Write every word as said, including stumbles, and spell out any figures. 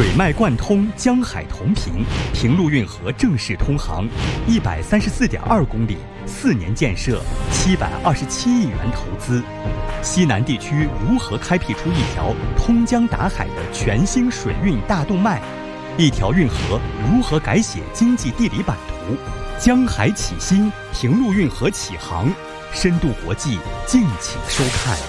水脉贯通，江海同平，平陆运河正式通航，一百三十四点二公里，四年建设，七百二十七亿元投资。西南地区如何开辟出一条通江达海的全新水运大动脉？一条运河如何改写经济地理版图？江海起兴，平陆运河起航，深度国际，敬请收看。